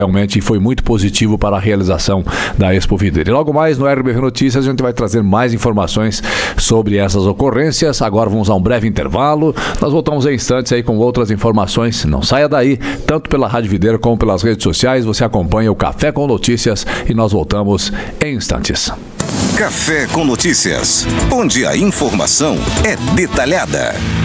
Realmente foi muito positivo para a realização da Expo Videira. E logo mais no RBV Notícias a gente vai trazer mais informações sobre essas ocorrências. Agora vamos a um breve intervalo. Nós voltamos em instantes aí com outras informações. Não saia daí, tanto pela Rádio Videira como pelas redes sociais. Você acompanha o Café com Notícias e nós voltamos em instantes. Café com Notícias, onde a informação é detalhada.